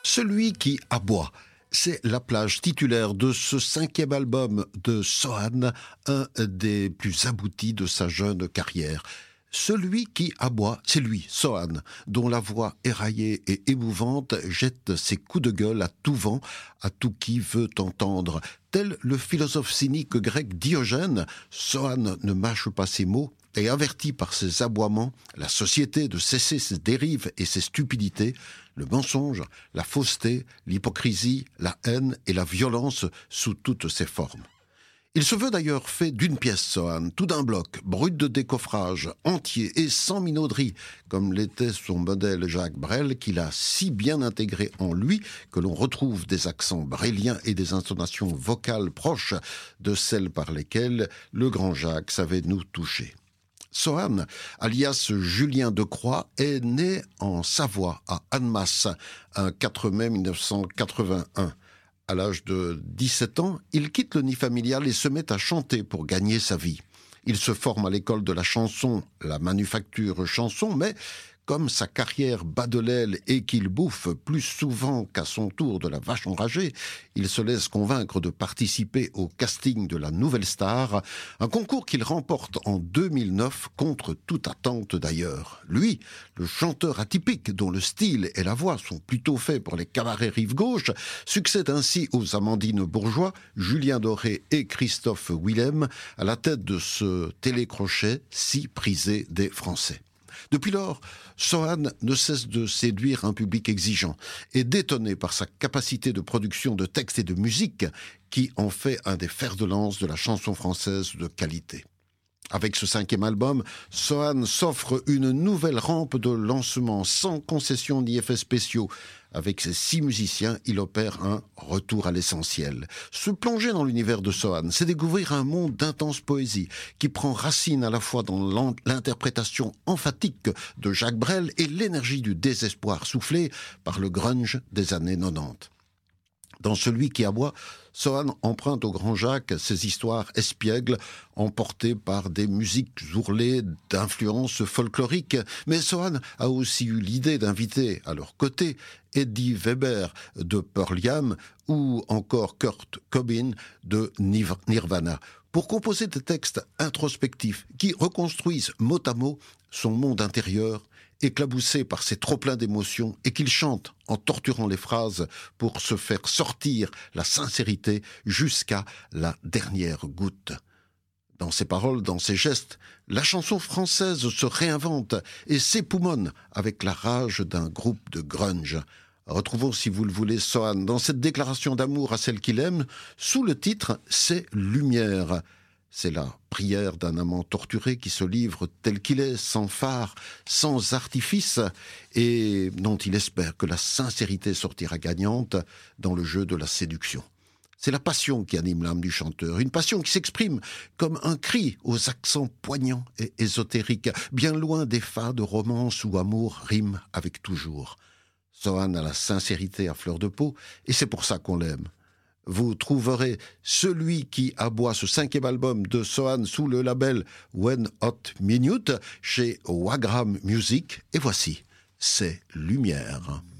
Celui qui aboie. C'est la plage titulaire de ce 5e album de Sohan, un des plus aboutis de sa jeune carrière. Celui qui aboie, c'est lui, Sohan, dont la voix éraillée et émouvante jette ses coups de gueule à tout vent, à tout qui veut entendre. Tel le philosophe cynique grec Diogène, Sohan ne mâche pas ses mots et avertit par ses aboiements la société de cesser ses dérives et ses stupidités, le mensonge, la fausseté, l'hypocrisie, la haine et la violence sous toutes ses formes. Il se veut d'ailleurs fait d'une pièce, Sohan, tout d'un bloc, brut de décoffrage, entier et sans minauderie, comme l'était son modèle Jacques Brel, qu'il a si bien intégré en lui que l'on retrouve des accents bréliens et des intonations vocales proches de celles par lesquelles le grand Jacques savait nous toucher. Sohan, alias Julien Decroix, est né en Savoie, à Annemasse, un 4 mai 1981. À l'âge de 17 ans, il quitte le nid familial et se met à chanter pour gagner sa vie. Il se forme à l'école de la chanson, la manufacture chanson, mais comme sa carrière bat de l'aile et qu'il bouffe plus souvent qu'à son tour de la vache enragée, il se laisse convaincre de participer au casting de la Nouvelle Star, un concours qu'il remporte en 2009 contre toute attente d'ailleurs. Lui, le chanteur atypique dont le style et la voix sont plutôt faits pour les cabarets rive gauche, succède ainsi aux Amandine Bourgeois, Julien Doré et Christophe Willem à la tête de ce télécrochet si prisé des Français. Depuis lors, Sohan ne cesse de séduire un public exigeant et d'étonner par sa capacité de production de textes et de musique qui en fait un des fers de lance de la chanson française de qualité. Avec ce 5e album, Sohan s'offre une nouvelle rampe de lancement sans concession ni effets spéciaux. Avec ses 6 musiciens, il opère un retour à l'essentiel. Se plonger dans l'univers de Sohan, c'est découvrir un monde d'intense poésie qui prend racine à la fois dans l'interprétation emphatique de Jacques Brel et l'énergie du désespoir soufflé par le grunge des années 90. Dans Celui qui aboie, Sohan emprunte au grand Jacques ses histoires espiègles, emportées par des musiques ourlées d'influences folkloriques. Mais Sohan a aussi eu l'idée d'inviter à leur côté Eddie Weber de Pearl Jam ou encore Kurt Cobain de Nirvana pour composer des textes introspectifs qui reconstruisent mot à mot son monde intérieur, éclaboussé par ses trop-pleins d'émotions, et qu'il chante en torturant les phrases pour se faire sortir la sincérité jusqu'à la dernière goutte. Dans ses paroles, dans ses gestes, la chanson française se réinvente et s'époumonne avec la rage d'un groupe de grunge. Retrouvons, si vous le voulez, Sohan dans cette déclaration d'amour à celle qu'il aime, sous le titre « C'est Lumière ». C'est la prière d'un amant torturé qui se livre tel qu'il est, sans phare, sans artifice, et dont il espère que la sincérité sortira gagnante dans le jeu de la séduction. C'est la passion qui anime l'âme du chanteur, une passion qui s'exprime comme un cri aux accents poignants et ésotériques, bien loin des fades romances où amour rime avec toujours. Sohan a la sincérité à fleur de peau, et c'est pour ça qu'on l'aime. Vous trouverez Celui qui aboie, ce 5e album de Sohan sous le label One Hot Minute chez Wagram Music. Et voici, c'est Lumière.